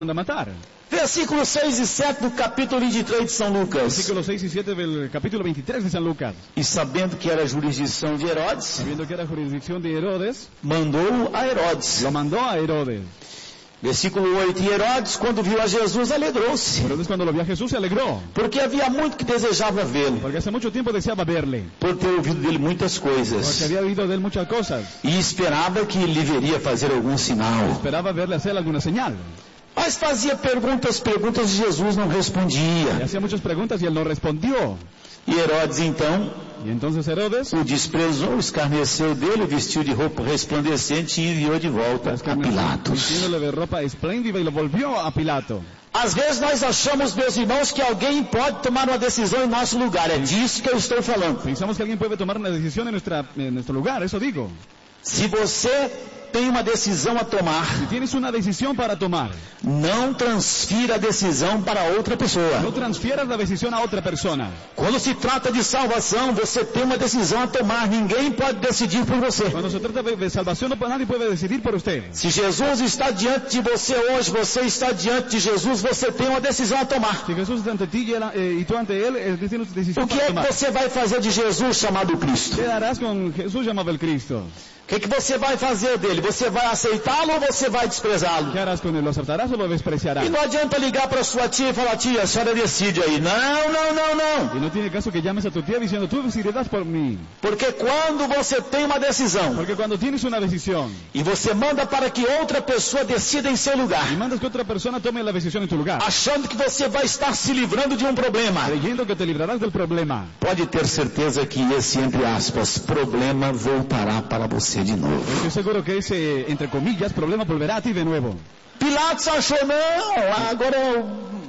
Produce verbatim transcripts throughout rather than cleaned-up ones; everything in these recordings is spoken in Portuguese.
manda matar. Versículos seis e sete do capítulo vinte e três de São Lucas. Versículos seis y siete del capítulo veintitrés de San Lucas. E sabendo que era a jurisdição de Herodes, Sabiendo que era jurisdicción de Herodes, mandou a Herodes. lo mandó a Herodes. Versículo oito. E Herodes, quando viu a Jesus, alegrou-se, Herodes cuando lo vio a Jesús se alegró, porque havia muito que desejava vê-lo, porque hace mucho tiempo deseaba verle, por ter ouvido dele muitas porque coisas, había oído de él muchas cosas, e esperava que lhe veria fazer algum sinal. esperaba verle hacer alguna señal. Mas fazia perguntas, perguntas e Jesus não Le respondia. hacía muchas preguntas y él no respondió. E Herodes então Y entonces Herodes o desprezou, escarneceu dele, vestiu de roupa resplandecente e enviou de volta a Pilatos. vistiéndole de ropa espléndida y lo volvió a Pilato. Às vezes nós achamos, meus irmãos, que alguém pode tomar uma decisão em nosso lugar. É disso que eu estou falando. Pensamos que alguien puede tomar una decisión en, nuestra, en nuestro lugar, eso digo. Se você tem uma decisão a tomar, Si tienes una decisión para tomar, não transfira a decisão para outra pessoa. no transfieras la decisión a otra persona. Quando se trata de salvação, você tem uma decisão a tomar. Ninguém pode decidir por você. Cuando se trata de salvación, no, nadie puede decidir por usted. Se Jesus está diante de você hoje, você está diante de Jesus, você tem uma decisão a tomar. Si Jesús está ante ti y, él, eh, y tú ante él, eh, tienes una decisión O que para é que tomar. você vai fazer de Jesus chamado Cristo? ¿Qué harás con Jesús llamado el Cristo? O que é que você vai fazer dele? Você vai aceitá-lo ou você vai desprezá-lo? ¿Qué harás con él? ¿Lo aceptarás o lo despreciarás? E não adianta ligar para sua tia e falar: tia, a senhora decide aí. Não, não, não, não. Y no tiene caso que llames a tu tía diciendo, tú decidirás por mí. Porque quando você tem uma decisão Porque cuando tienes una decisión e você manda para que outra pessoa decida em seu lugar, y mandas que otra persona tome la decisión en tu lugar, achando que você vai estar se livrando de um problema, creyendo que te librarás del problema, pode ter certeza que esse, entre aspas, problema voltará para você de novo. estoy seguro que ese, entre comillas, problema volverá a ti de nuevo. Pilatos achou: não, agora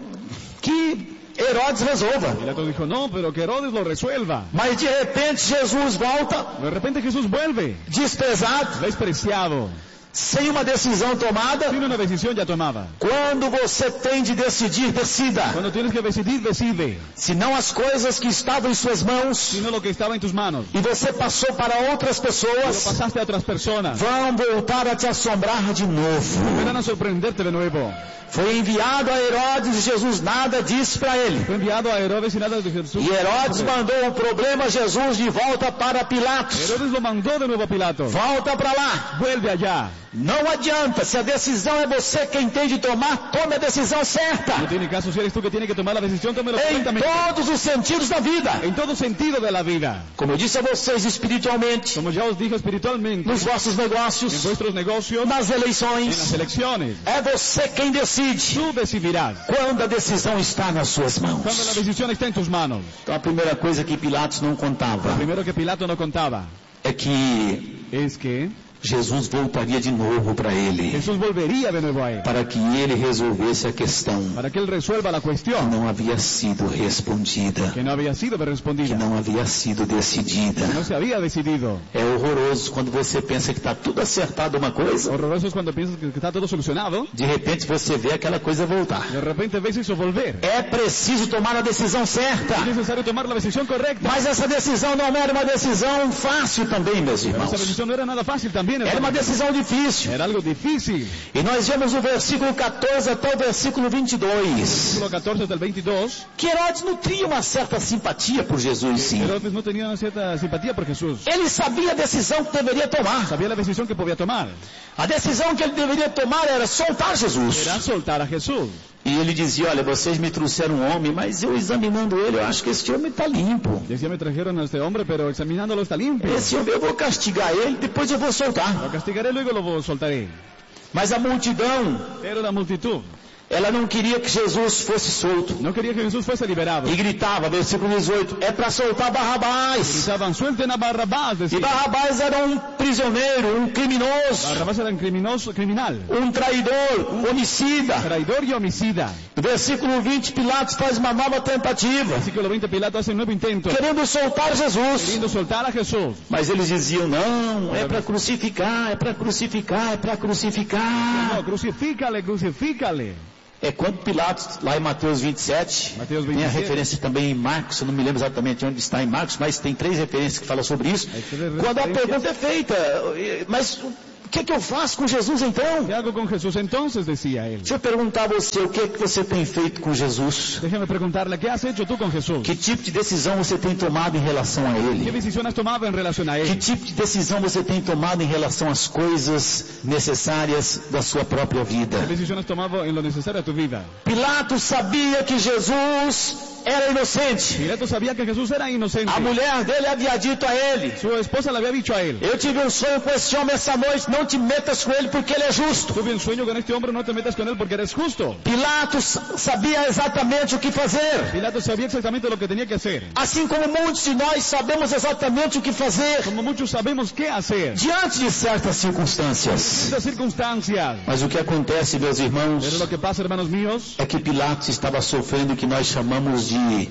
que Herodes resolva. Pilato dijo, no, pero que Herodes lo resuelva. Mas de repente Jesus volta, De repente Jesús vuelve, desprezado, despreciado, sem uma decisão tomada. sin una decisión ya tomada. Quando você tem de decidir, decida. Cuando tienes que decidir, decide. Senão as coisas que estavam em suas mãos Sino lo que estaba en tus manos. e você passou para outras Y lo pessoas, pasaste a otras personas. vão voltar a te assombrar de novo. Volverán a sorprenderte de nuevo. Foi enviado a Herodes e Jesus nada disse para ele. Fue enviado a Herodes y nada de Jesús. E Herodes mandou o problema Jesus de volta para Pilatos. Herodes lo mandó de nuevo a Pilato. Volta para lá. Vuelve allá. Não adianta, se a decisão é você quem tem de tomar, tome a decisão certa. No tiene caso si eres tú que tienes que tomar la decisión, tómelo Em correctamente. todos os sentidos da vida. En todo sentido de la vida. Como eu disse a vocês, espiritualmente, Como ya os dije espiritualmente, nos vossos en negócios, vuestros negocios, nas en las eleições, elecciones, é você quem decide tú decidirás. quando a decisão está nas suas Cuando la mãos. decisión está en tus manos. Então a primeira coisa que Pilatos não contava Lo primero que Pilato no contaba é que es que Jesus voltaria de novo para ele, Jesús volvería de nuevo a él, para que ele resolvesse a questão para que él resuelva la que cuestión não havia sido respondida, que no había sido que respondida, não havia sido decidida. que no se había decidido. É horroroso quando você pensa que está tudo acertado uma coisa, Horroroso es cuando piensas que está todo solucionado, de repente você vê aquela coisa voltar. de repente ves eso volver. É preciso tomar a decisão certa, Es necesario tomar la decisión correcta. mas essa decisão não era uma decisão fácil também, meus Pero esa irmãos. decisión no era nada fácil también. Era uma hermano. decisão difícil. Era algo difícil. E nós vemos o versículo catorze até o versículo vinte e dois, Versículo catorce hasta el veintidós. que Herodes nutria uma certa simpatia por Jesus, sim. Herodes no tenía una cierta simpatía por Jesús. Ele sabia a decisão que deveria tomar. Sabía la decisión que podía tomar. A decisão que ele deveria tomar era soltar Jesus. Era soltar a Jesús. E ele dizia: olha, vocês me trouxeram um homem, mas eu examinando ele, eu acho que esse homem está limpo. Decía, me trajeron a este hombre, pero examinándolo está limpio. Esse homem eu vou castigar ele, depois eu vou soltar. Lo castigaré, luego lo soltaré. Mas a multidão, Pero la multitud ela não queria que Jesus fosse solto. no quería que Jesús fuese liberado. E gritava, versículo dezoito, é para soltar Barrabás. Gritaban, suelten a Barrabás, E decía. Barrabás era um prisioneiro, um criminoso, Barrabás era un criminoso, criminal, um traidor, um homicida. traidor y homicida. No versículo vinte, Pilatos faz uma nova tentativa, Versículo veinte, Pilato hace un nuevo intento, querendo soltar Jesus. queriendo soltar a Jesús. Mas eles diziam: não, é para crucificar, é para crucificar, é para crucificar. No, crucifícale, crucifícale. É quando Pilatos, lá em Mateus vinte e sete, Mateus tem a vinte e sete. referência também em Marcos, eu não me lembro exatamente onde está em Marcos, mas tem três referências que falam sobre isso. Aí três Quando a referências. pergunta é feita, mas que, que eu faço com Jesus então? ¿Qué hago con Jesús entonces? Decía él. Deixa eu perguntar a você, o que, que você tem feito com Jesus? Déjame preguntarle, ¿qué has hecho tú con Jesús? Que tipo de decisão você tem tomado em relação a ¿Qué Ele? decisión has tomado en relación a Que él? tipo de decisão você tem tomado em relação às coisas necessárias da sua própria vida? ¿Qué decisión has tomado en lo necesario a tu vida? Pilatos sabia que Jesus era inocente. Pilato sabía que Jesús era inocente. A mulher dele havia dito a ele: Su esposa le había dicho a él: eu tive um sonho com esse homem essa noite, não te metas com ele porque ele é justo. tuve un sueño con este hombre, no te metas con él porque eres justo. Pilatos sabia exatamente o que fazer. Pilato sabía exactamente lo que tenía que hacer. Assim como muitos de nós sabemos exatamente o que fazer Como muchos sabemos qué hacer diante de certas circunstâncias. en estas circunstancias. Mas o que acontece, meus Pero irmãos, lo que pasa, hermanos míos, é que Pilatos estava sofrendo o que nós chamamos de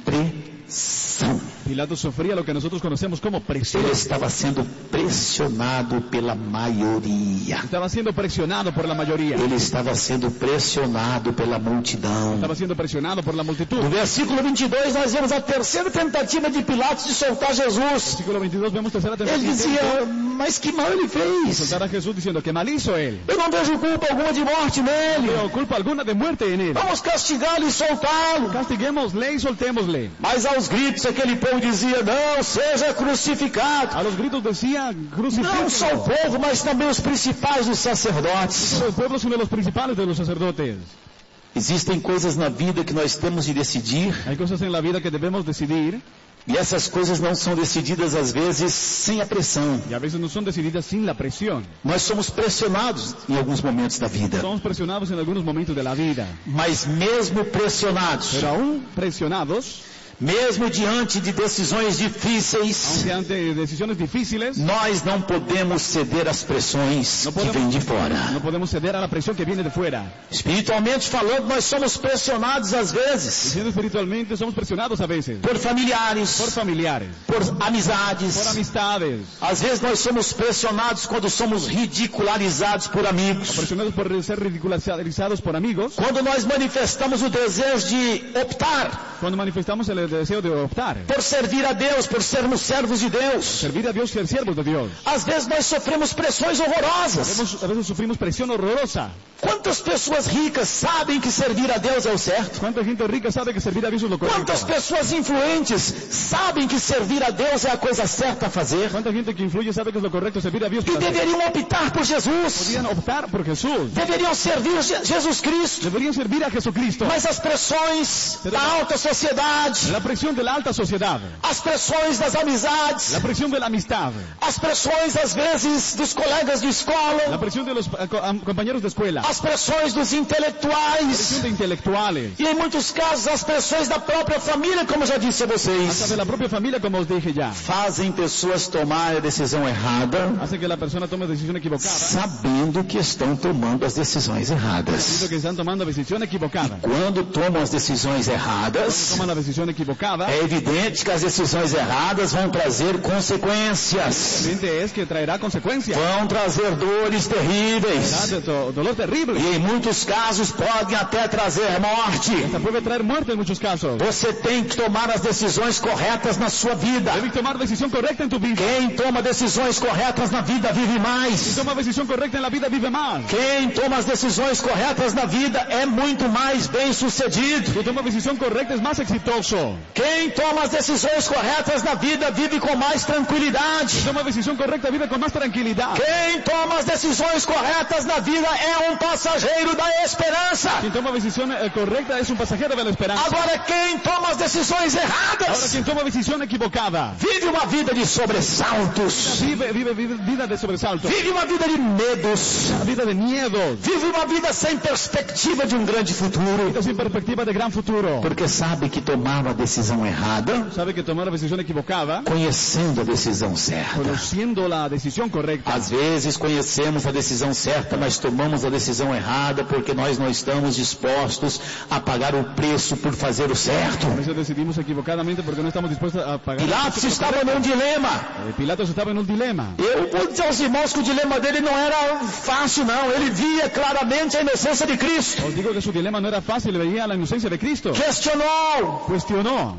pressão. Pilato sufría lo que nosotros conocemos como presión. Ele estava sendo pressionado pela maioria. Estaba siendo presionado por la mayoría. Ele estava sendo pressionado pela multidão. Estaba siendo presionado por la multitud. No versículo vinte e dois nós vemos a terceira tentativa de Pilatos de soltar Jesus. Versículo veintidós vemos tercera Ele tentativa dizia, mas que mal ele de fez? soltar a Jesús diciendo que mal hizo él. Eu não vejo culpa alguma de morte No nele. veo culpa alguna de muerte en él. Vamos castigá-lo e soltá-lo. Castiguémosle y soltémosle. Mas aos gritos aquele povo dizia, não, seja crucificado. A los gritos decía, Não só o crucifíquenlo. povo, mas também os principais dos sacerdotes. Los pueblos son de los principales de los sacerdotes. Existem coisas na vida que nós temos de decidir, Hay cosas en la vida que debemos decidir e essas coisas não são decididas às vezes sem a pressão. y a veces no son decididas sin la presión. Nós somos pressionados em alguns momentos da vida, Somos presionados en algunos momentos de la vida. mas mesmo pressionados, Pero aún presionados, mesmo diante de decisões difíceis, aunque ante decisiones difíciles, nós não podemos ceder às pressões no que vêm de podemos, fora. no podemos ceder a la presión que viene de fuera. Espiritualmente falando, nós somos pressionados às vezes Diciendo espiritualmente, somos presionados a veces por familiares, por familiares, por por amizades. amistades, Às vezes nós somos pressionados quando somos ridicularizados por amigos. presionados por ser ridicularizados por amigos, Quando nós manifestamos o desejo de optar cuando manifestamos el deseo de optar, por servir a Deus, por sermos servos de Deus. servir a Dios y ser siervos de Dios. Às vezes nós sofremos pressões horrorosas. Hemos- a veces sufrimos presión horrorosa. Quantas pessoas ricas sabem que servir a Deus é o certo? ¿Cuánta gente rica sabe que servir a Dios es lo correcto? Quantas pessoas influentes sabem que servir a Deus é a coisa certa a fazer? ¿Cuánta gente que influye sabe que es lo correcto servir a Dios? E para hacer? deveriam optar por Jesus. Podrían optar por Jesús. Deveriam servir Je- Jesus Cristo. Deberían servir a Jesucristo. Mas as pressões da alta sociedade, La presión de la alta sociedad, as pressões das amizades, la presión de la amistad, as pressões às vezes dos colegas de la escola, presión de los eh, co- am- compañeros de escuela, la as pressões dos presión intelectuais de intelectuales, e em muitos casos as pressões da própria família, como eu já disse a hasta de vocês, la propia familia, como os dije ya, fazem pessoas tomar a decisão errada, hace que la persona tome decisión equivocada, sabendo que estão tomando as decisões sabiendo erradas. que están tomando decisión equivocada. Quando tomam as decisões erradas, Toman la decisión equivocada, é evidente que as decisões erradas vão trazer consequências. evidente es que traerá consecuencias, Vão trazer dores terríveis. traerá do- dolor terrible, E em muitos casos podem até trazer morte. hasta puede traer muerte en muchos casos. Você tem que tomar as decisões corretas na sua vida. Debes tomar decisión correcta en tu vida. Quem toma decisões corretas na vida vive Si mais. toma decisión correcta en la vida, vive más. Quem toma as decisões corretas na vida é muito mais bem sucedido. Si toma decisión correcta, es más exitoso. Quem toma as decisões corretas na vida vive com mais tranquilidade. Si toma decisión correcta, vive con más tranquilidad. Quem toma as decisões corretas na vida é um passageiro da esperança. Quien toma decisión eh, correcta es un pasajero de la esperanza. Agora, quem toma as decisões Ahora, erradas quien toma decisión equivocada, vive uma vida de sobressaltos, vive, vive, vive vida de sobresalto, vive uma vida de medos, una vida de miedos, vive uma vida sem perspectiva de um grande futuro, vida sin perspectiva de gran futuro. porque sabe que tomava a decisão errada, Sabe que tomar la decisión equivocada, conhecendo a decisão certa. conociendo la decisión correcta. Às vezes conhecemos a decisão certa, mas tomamos a decisão errada porque nós não estamos dispostos a pagar o preço por fazer o certo. A veces decidimos equivocadamente porque no estamos dispuestos a pagar. Pilatos estava num dilema. Eh, Pilatos estaba en un dilema. Eu vou dizer aos irmãos que o dilema dele não era fácil, não. Ele via claramente a inocência de Cristo. Os digo que su dilema no era fácil, veía la inocencia de Cristo. Questionou. Cuestionó.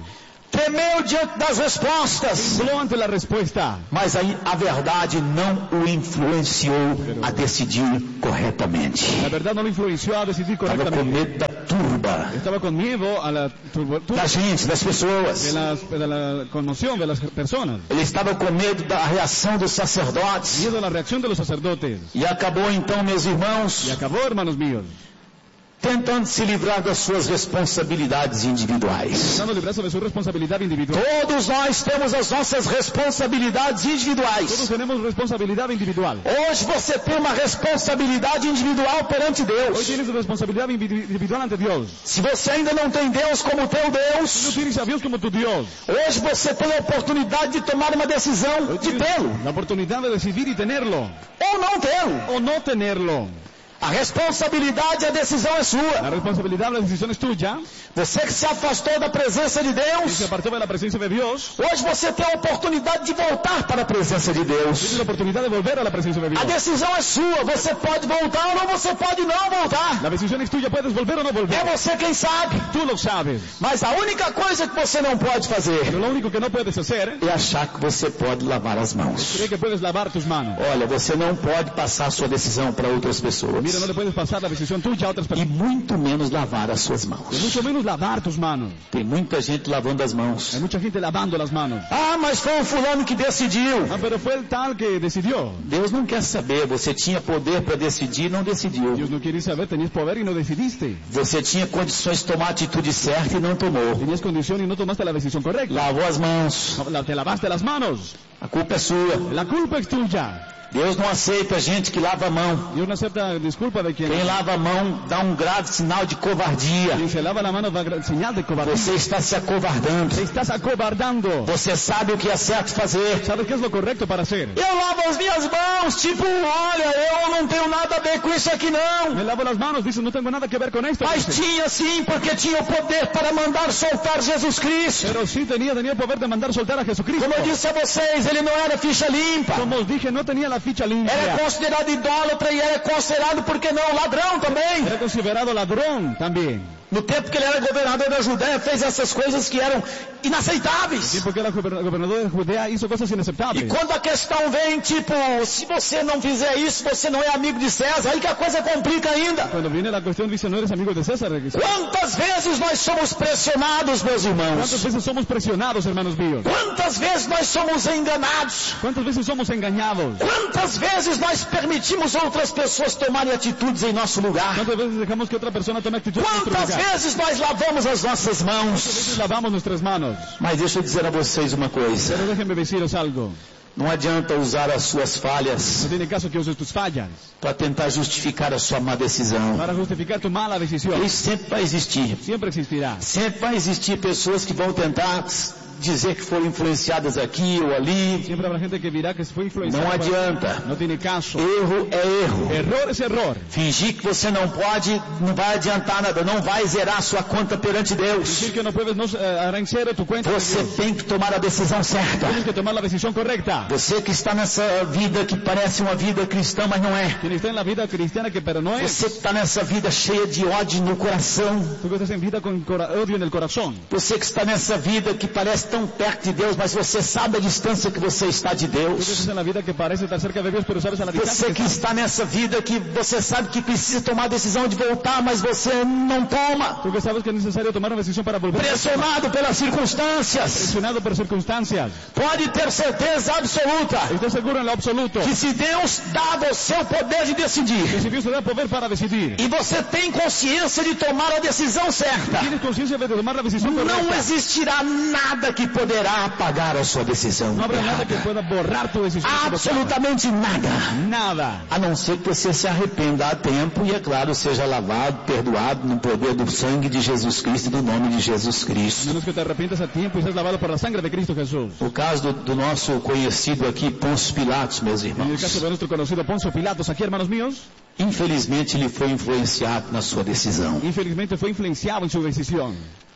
Tremeu diante das respostas. Tembló ante la respuesta. Mas aí a verdade não o influenciou a decidir corretamente. La verdad no lo influenció a decidir Estava com correctamente. medo da turba, Estaba con miedo a la turbo- tur- da gente, das pessoas. de, las- de la conmoción de las personas. Ele estava com medo da reação dos sacerdotes. Miedo a la reacción de los sacerdotes. E acabou então, meus irmãos, Y acabó, hermanos míos, tentando se livrar das suas responsabilidades individuais. dando librarse de su responsabilidad individual. Todos nós temos as nossas responsabilidades Todos individuais. tenemos responsabilidad individual. Hoje você tem uma responsabilidade individual perante Hoy Deus. tienes responsabilidad individu- individual ante Dios. Se você ainda não tem Deus como teu No Deus, tienes a Dios como tu Dios. hoje você tem a oportunidade de tomar uma decisão Hoy de tienes tê-lo la oportunidad de decidir y tenerlo. ou não tê-lo. O no tenerlo. A responsabilidade e a decisão é La sua. responsabilidad, la decisión es tuya. Você que se afastou da presença de Y se Deus, apartó de la presencia de Dios. hoje você tem a oportunidade de voltar para a presença de Tienes Deus. la oportunidad de volver a la presencia de Dios. A decisão é sua. Você pode voltar ou não, você pode não voltar. La decisión es tuya. Puedes volver o no volver. É você quem sabe. Tú lo sabes. Mas a única coisa que você não pode Pero fazer lo único que no puedes hacer é achar que você pode lavar as mãos. es que puedes lavar tus manos. Olha, você não pode passar a sua decisão para outras pessoas. Mira, no le puedes pasar la decisión tuya a otras E personas. muito menos lavar as suas Y mãos. mucho menos lavar tus manos. Tem muita gente lavando as mãos. Hay mucha gente lavando las manos. Ah, mas foi o fulano que decidiu. Ah, pero fue el tal que decidió. Deus não quer saber. Você tinha poder para decidir e não decidiu. Dios no quiere saber, tenías poder y no decidiste. Você tinha condições de tomar a atitude certa e não tomou. Tenías condición y no tomaste la decisión correcta. Lavou as mãos. La- Te lavaste las manos. A culpa é sua. La culpa es tuya. Deus não aceita gente que lava a mão. Dios no acepta disculpa de quien, Quem lava a mão dá um grave sinal de covardia. quien se lava la mano da gra- señal de cobardía. Você está se acovardando. Te estás acobardando. Você sabe o que é certo fazer. ¿Sabes qué es lo correcto para hacer? Eu lavo as minhas mãos, tipo, olha, eu não tenho nada a ver com isso aqui não. Me lavo las manos, dices, no tengo nada que ver con esto. Mas dices. tinha sim, porque tinha o poder para mandar soltar Jesus Cristo. Pero sí tenía, tenía el poder de mandar soltar a Jesucristo. Como eu disse a vocês, ele não era ficha limpa. Como os dije, no tenía la ficha Era limpia. considerado idólatra e era considerado, por que não, ladrão também. Era considerado ladrón también. No tempo que ele era governador da Judéia, fez essas coisas que eram inaceitáveis. Sí, porque era goberna- gobernador de Judea, hizo cosas E inaceptables. quando a questão vem, tipo, se você não fizer isso, você não é amigo de César, aí que a coisa complica ainda. Cuando viene la cuestión, dice, no eres amigo de César. Quantas vezes nós somos pressionados, meus ¿Cuántas irmãos? veces somos presionados, hermanos míos? Quantas vezes nós somos enganados? ¿Cuántas veces somos engañados? Quantas vezes nós permitimos outras pessoas tomarem atitudes em nosso lugar? ¿Cuántas veces dejamos que otra persona tome actitud en nuestro Quantas lugar? vezes nós lavamos as nossas ¿Cuántas mãos? veces lavamos nuestras manos? Mas deixa eu dizer a vocês uma coisa. Pero déjenme deciros algo. Não adianta usar as suas No falhas tiene caso que uses tus fallas para tentar justificar a sua má decisão. para justificar tu mala decisión. Isso sempre vai existir. Siempre existirá. Sempre vai existir pessoas que vão tentar dizer que foram influenciadas aqui ou ali. Siempre habrá gente que dirá que fue influenciado. Não por- adianta. No tiene caso. Erro é erro. Error es error. Fingir que você não pode, não vai adiantar nada, não vai zerar sua conta perante Deus. Decir que no puedes, no eh, hará en cero tu cuenta. de Você Dios. tem que tomar a decisão certa. Tienes que tomar la decisión correcta. Você que está nessa vida que parece uma vida cristã, mas não é. Quien está en la vida cristiana que pero no es. Você que está nessa vida cheia de ódio no coração. Tú que estás en vida con cora- odio en el corazón. Você que está nessa vida que parece tão perto de Deus, mas você sabe a distância que você está de Tú que Deus. estás en la vida que parece estar cerca de Dios, pero sabes a la distancia. Você que está nessa vida que você sabe que precisa tomar a decisão de voltar, mas você não toma. Tú que sabes que es necesario tomar una decisión para volver. Pressionado pelas circunstâncias. Presionado por circunstancias. Pode ter certeza absoluta Estoy seguro en lo absoluto que se Deus dá a você o poder de que decidir, si Dios te da poder para decidir, e você tem consciência de tomar a decisão certa, tienes conciencia de tomar la decisión não correcta, existirá nada que poderá apagar a sua decisão no habrá nada que errada. pueda borrar tu decisión. Absolutamente nada. Nada. A não ser que você se arrependa a tempo e, é claro, seja lavado, perdoado no poder do sangue de Jesus Cristo e do nome de Jesus Cristo. Menos que te arrepientas a tiempo y seas lavado por la sangre de Cristo Jesús. O caso do, do nosso conhecido aqui, Pôncio Pilatos, meus En el irmãos. caso de nuestro conocido Poncio Pilatos, aquí hermanos míos, Infelizmente, ele foi influenciado na sua decisão. infelizmente fue influenciado en su decisión.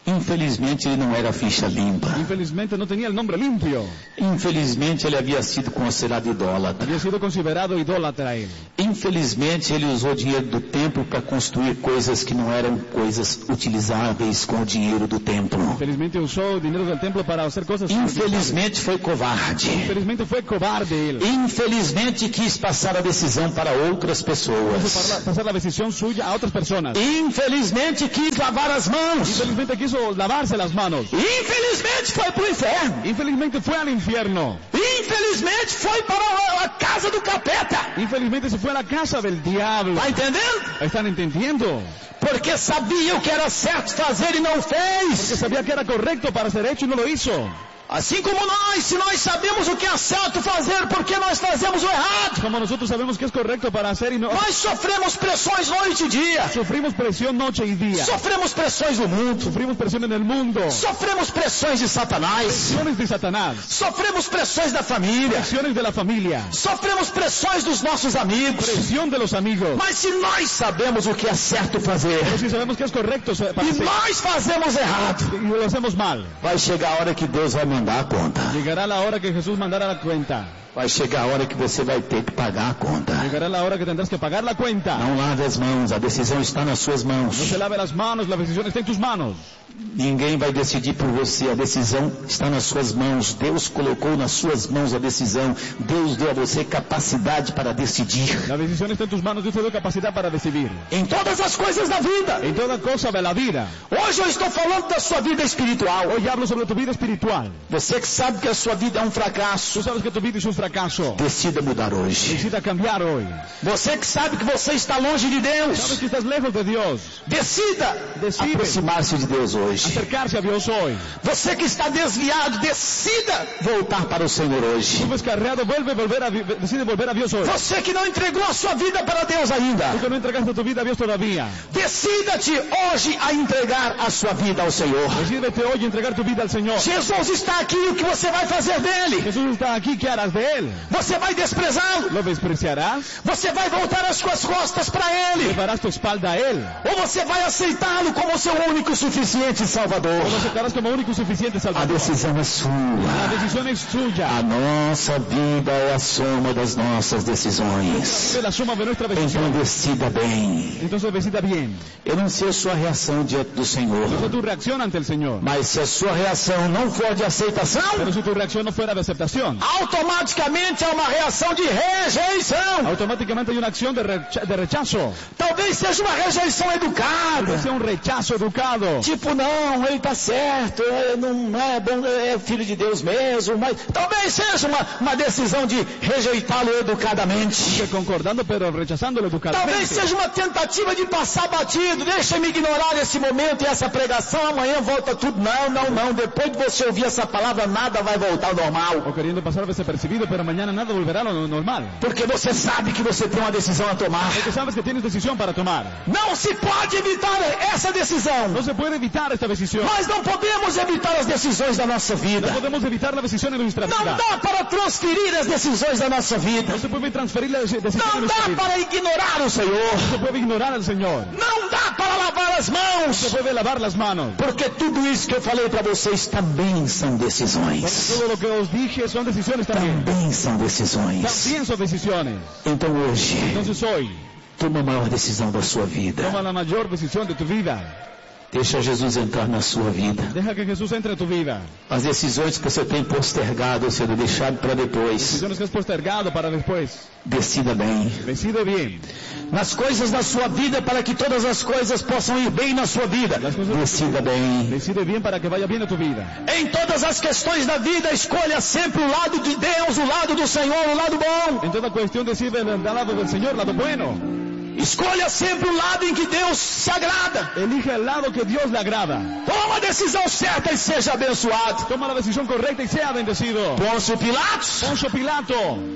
Infelizmente ele não era ficha limpa. Infelizmente no tenía el nombre limpio. Infelizmente ele havia sido considerado idólatra. Había sido considerado idólatra él. Infelizmente ele usou dinheiro do templo para construir coisas que não eram coisas utilizáveis com o dinheiro do templo. Infelizmente usó dinero del templo para hacer cosas. Infelizmente foi covarde. Infelizmente fue cobarde él. Infelizmente quis passar a decisão para outras pessoas. Quiso pasar la decisión suya a otras personas. Infelizmente quis lavar as mãos. Infelizmente quiso lavarse las manos. Infelizmente foi para o inferno. Infelizmente fue al infierno. Infelizmente foi para a casa do capeta. Infelizmente se fue a la casa del diablo. Está entendendo? ¿Están entendiendo? Porque sabia o que era certo fazer e não fez. Porque sabía que era correcto para ser hecho y no lo hizo. Assim como nós, se nós sabemos o que é certo fazer, porque nós fazemos o errado? Como nosotros sabemos que es correcto para hacer y no... Nós sofremos pressões noite e dia. Sufrimos presión noche y día. Sofremos pressões do mundo. Sufrimos presión en el mundo. Sofremos pressões de Satanás. Presiones de Satanás. Sofremos pressões da família. Presiones de la familia. Sofremos pressões dos nossos amigos. Presión de los amigos. Mas se nós sabemos o que é certo fazer, Pero si sabemos que es correcto para e hacer, nós fazemos errado, y lo hacemos mal, vai chegar a hora que Deus vai mandar a conta. llegará la hora que Jesús mandará la cuenta. Vai chegar a hora que você vai ter que pagar a conta. Llegará la hora que tendrás que pagar la cuenta. Não lave as mãos, a decisão está nas suas mãos. No se lave las manos, la decisión está en tus manos. Ninguém vai decidir por você, a decisão está nas suas mãos. Deus colocou nas suas mãos a decisão. Deus deu a você capacidade para decidir. La decisión está en tus manos, Dios te dio capacidad para decidir. Em todas as coisas da vida. En toda cosa de la vida. Hoje eu estou falando da sua vida espiritual. Hoy hablo sobre tu vida espiritual. Você que sabe que a sua vida é um fracasso, Tú sabes que tu vida es un fracaso. decida mudar hoje. Decida cambiar hoy. Você que sabe que você está longe de Sabes Deus, que estás lejos de Dios. decida Decide aproximar-se de Deus hoje. acercarse a Dios hoy. Você que está desviado, decida voltar para o Senhor hoje. Tú descarriado, vuelve a volver a, decide volver a Dios hoy. Você que não entregou a sua vida para Deus ainda, Tú que no entregaste tu vida a Dios todavía. decida-te hoje a entregar a sua vida ao Senhor. Decídete hoy a entregar tu vida al Señor. Jesus está aqui, o que você vai fazer dele? Jesús está aquí, ¿qué harás de Él? Você vai desprezá-lo? ¿Lo despreciarás? Você vai voltar as suas costas para ele? ¿Llevarás tu espalda a Él? Ou você vai aceitá-lo como seu único, suficiente Salvador? ¿O lo aceptarás como único y suficiente A Salvador? decisão é La sua. decisión es tuya. A nossa vida é a soma das nossas decisões. Es la suma de nuestra Então decisión. decida bem. Entonces decida bien. Eu não sei a sua reação diante do Senhor, No sé tu reacción ante el Señor. mas se a sua reação não for de aceitação, Pero si tu reacción no fuera de aceptación, automaticamente há uma reação de rejeição. automáticamente hay una acción de, recha- de rechazo. Talvez seja uma rejeição educada. Sea un rechazo educado. Tipo, não, ele está certo, é, não é bom, é filho de Deus mesmo, mas talvez seja uma, uma decisão de rejeitá-lo educadamente. Que concordando pero rechazándolo Talvez educadamente. seja uma tentativa de passar batido, deixa-me ignorar esse momento e essa pregação, amanhã volta tudo. Não, não, não, depois de você ouvir essa palavra, nada vai voltar ao normal. O queriendo pasar desapercibido, pero mañana nada volverá a lo normal. Porque você sabe que você tem uma decisão a tomar. Porque sabes que tienes decisión para tomar. Não se pode evitar essa decisão. No se puede evitar esta decisión. Nós não podemos evitar as decisões da nossa vida. No podemos evitar la decisión en nuestra Não vida. dá para transferir as decisões da nossa vida. No se puede transferir la decisión en Não nuestra dá vida. para ignorar o Senhor. No se puede ignorar al Señor. Não dá para lavar as No se mãos. puede lavar las manos. Porque tudo isso que eu falei para vocês também são Porque decisões. todo lo que os dije son decisiones también. Também são decisões. También son decisiones. Então hoje, Entonces hoy, toma a maior decisão da sua vida. toma la mayor decisión de tu vida. Deixa Jesus entrar na sua vida. Deja que Jesús entre en tu vida. As decisões que você tem postergado, ou seja, deixado para depois. Decisiones que has postergado para después. Decida bem. Decide bien. Nas coisas da sua vida, para que todas as coisas possam ir bem na sua vida. Las cosas- Decida bem. Decide bien para que vaya bien a tu vida. Em todas as questões da vida, escolha sempre o lado de Deus, o lado do Senhor, o lado bom. En toda cuestión decide del lado del Señor, lado bueno. Escolha sempre o lado em que Deus se agrada. Elige el lado que Dios le agrada. Toma a decisão certa e seja abençoado. Toma la decisión correcta y sea bendecido. Pôncio Pilatos, Poncio Pilato,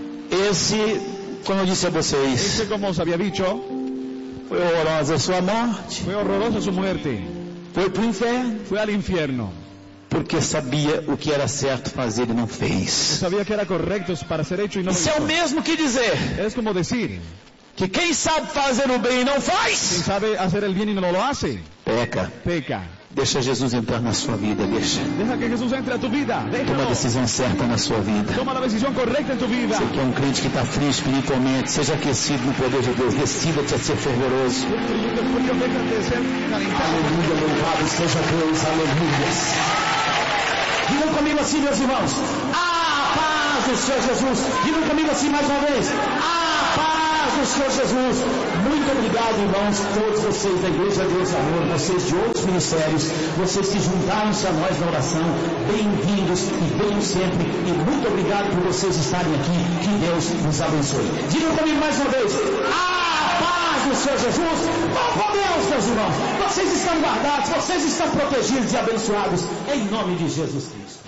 esse, como eu disse a vocês, ese como os había dicho, foi horrorosa a sua morte, fue horrorosa su muerte. foi para o inferno, Fue al infierno. porque sabia o que era certo fazer e não fez. Sabía que era correcto para ser hecho y no lo Isso é o hizo. mesmo que dizer Es como decir, que quem sabe fazer o bem e não quien faz, sabe hacer el bien y no lo hace, peca. peca. Deixa Jesus entrar na sua vida, deixa. Deja que Jesús entre a tu vida. Toma a Déjalo. decisão certa na sua vida. Toma la decisión correcta en tu vida. Você que é um crente que está frio espiritualmente, seja aquecido no poder de Deus, decida-te a ser fervoroso. Creyente frío, déjate de ser calentado. Aleluia, louvado seja Deus, aleluia. Digam comigo assim, meus irmãos. A paz do Senhor Jesus. Digam comigo assim mais uma vez. A paz do Senhor Jesus. Muito obrigado, irmãos, todos vocês da Igreja Deus Amor, vocês de outros ministérios, vocês que juntaram-se a nós na oração. Bem-vindos e venham sempre. E muito obrigado por vocês estarem aqui. Que Deus nos abençoe. Digam comigo mais uma vez. A paz do Senhor Jesus. Louva a Deus, meus irmãos. Vocês estão guardados, vocês estão protegidos e abençoados. Em nome de Jesus Cristo.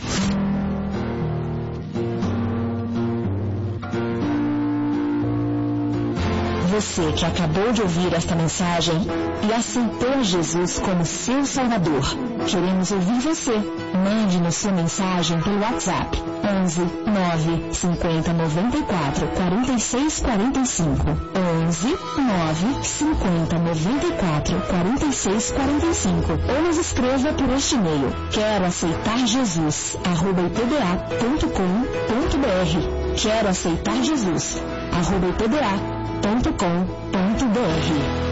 Você que acabou de ouvir esta mensagem e aceitou Jesus como seu Salvador, queremos ouvir você. Mande-nos sua mensagem pelo WhatsApp onze nove cinquenta noventa e quatro quarenta e seis quarenta e cinco onze nove cinquenta noventa e quatro quarenta e seis quarenta e cinco ou nos escreva por este e-mail quero aceitar Jesus arroba i p d a ponto com ponto b r quero aceitar Jesus arroba i p d a ponto com ponto b r.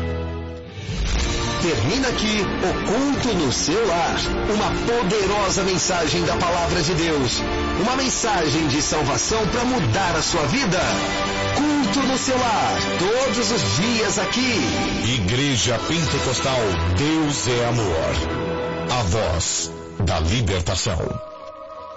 Termina aqui o Culto no Seu Lar, uma poderosa mensagem da Palavra de Deus, uma mensagem de salvação para mudar a sua vida. Culto no Seu Lar, todos os dias aqui. Igreja Pentecostal, Deus é Amor, a voz da libertação.